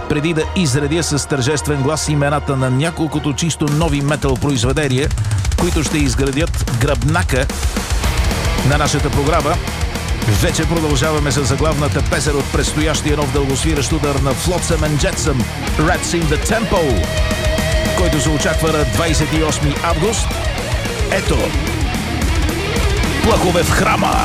преди да изредя с тържествен глас имената на няколкото чисто нови метал произведения, които ще изградят гръбнака на нашата програма. Вече продължаваме с заглавната песен от предстоящия нов дългосвиращ удар на Flotsam and Jetsam, Rats in the Temple, който се очаква на 28 август. Ето, плъхове в храма!